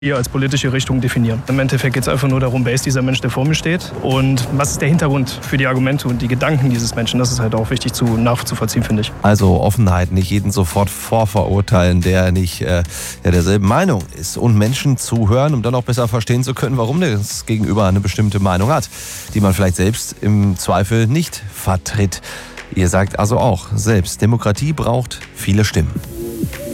hier als politische Richtung definieren. Im Endeffekt geht es einfach nur darum, wer ist dieser Mensch, der vor mir steht und was ist der Hintergrund für die Argumente und die Gedanken dieses Menschen. Das ist halt auch wichtig nachzuvollziehen, finde ich. Also Offenheit, nicht jeden sofort vorverurteilen, der nicht derselben Meinung ist. Und Menschen zuhören, um dann auch besser verstehen zu können, warum das Gegenüber eine bestimmte Meinung hat, die man vielleicht selbst im Zweifel nicht vertritt. Ihr sagt also auch selbst, Demokratie braucht viele Stimmen.